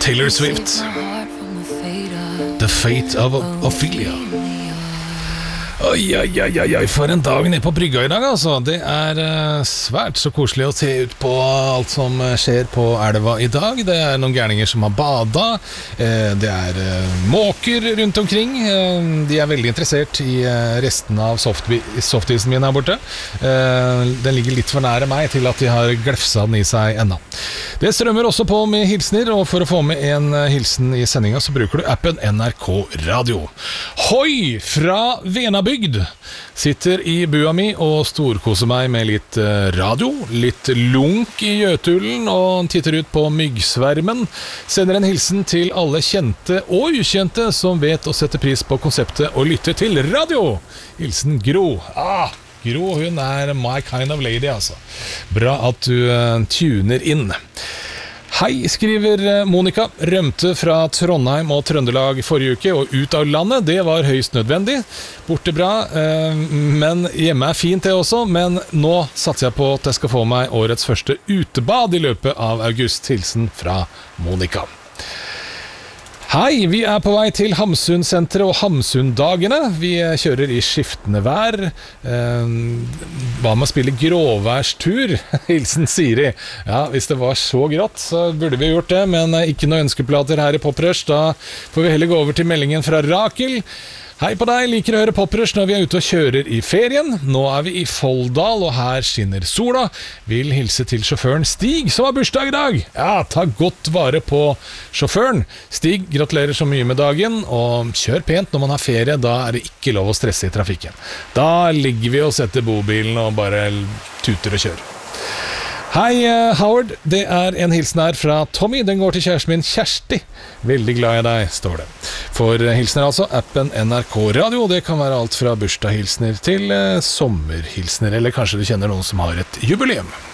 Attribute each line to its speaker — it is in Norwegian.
Speaker 1: Taylor Swift. The Fate of Ophelia. Oi, for en dag nede på brygga i dag, altså. Det svært så koselig å se ut på alt som skjer på elva i dag. Det noen gærninger som har badet. Det måker rundt omkring. De veldig interessert i resten av softisen min her borte. Den ligger litt for nære meg til at de har glefsa den i seg enda. Det strømmer også på med hilsner, og for å få med en hilsen i sendinga så bruker du appen NRK Radio. Hoi fra Venabygd. Sitter i bua mi og storkoser meg med litt radio, litt lunk i Jøtulen og titter ut på myggsvermen. Sender en hilsen til alle kjente og ukjente som vet å sette pris på konseptet og lytte til radio. Hilsen Gro. Gro, hun my kind of lady, altså. Bra at du tuner inn. Hei, skriver Monika. Rømte fra Trondheim og Trøndelag forrige uke og ut av landet. Det var høyst nødvendig. Borte bra, men hjemme fint det også. Men nå satser jeg på at jeg skal få meg årets første utebad i løpet av august. Hilsen fra Monika. Hei, vi på vei til Hamsun-senteret og Hamsun-dagene. Vi kjører i skiftende vær. Hva med å spille gråværstur? Hilsen Siri. Ja, hvis det var så grått, så burde vi gjort det, men ikke noen ønskeplater her i Poprush. Da får vi heller gå over til meldingen fra Rakel. Hei på deg, liker å høre Poprush når vi ute og kjører i ferien. Nå vi i Folldal, og her skinner sola. Vil hilse til sjåføren Stig, som har bursdag i dag. Ja, ta godt vare på sjåføren. Stig, gratulerer så mye med dagen, og kjør pent når man har ferie. Da det ikke lov å stresse i trafikken. Da ligger vi og setter bobilen og bare tuter og kjører. Hei Howard, det en hilsen her fra Tommy. Den går til kjæresten min Kjersti. Veldig glad i deg, står det. For hilsener altså, appen NRK Radio. Det kan være alt fra bursdagshilsner til sommerhilsner, eller kanskje du kjenner noen som har et jubileum.